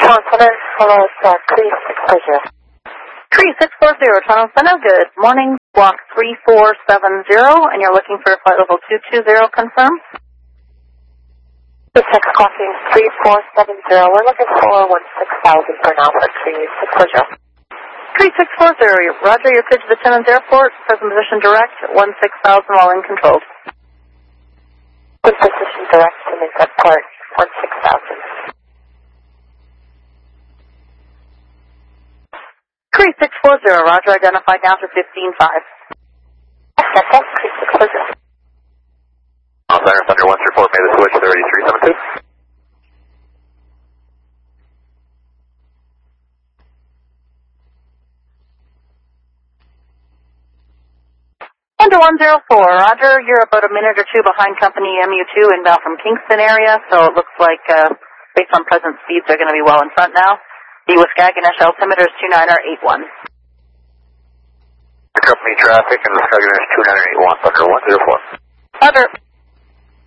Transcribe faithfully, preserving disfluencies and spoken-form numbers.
Toronto Center, hello, it's uh, Cree six four zero. Cree six four zero, Toronto Center, good morning, block three four seven zero, and you're looking for flight level two two zero, confirm? The text crossing three four seven zero, we're looking for one six thousand for now for Cree six four zero. Cree six four zero, roger, you're cleared to the Timmins Airport, present position direct, one six thousand while in control. Good position direct to Timmins Airport, one six thousand. Cree six four zero, roger, identified now for fifteen five. That's it, Cree six four zero. On Thunder, Thunder one three four, made the switch thirty-three seven two. Thunder one zero four, roger, you're about a minute or two behind company M U two inbound from Kingston area, so it looks like, uh, based on present speeds, they're going to be well in front now. The Waskaganish altimeter is two nine eight one. Company traffic and Waskaganish two nine eight one, Thunder one zero four. Roger.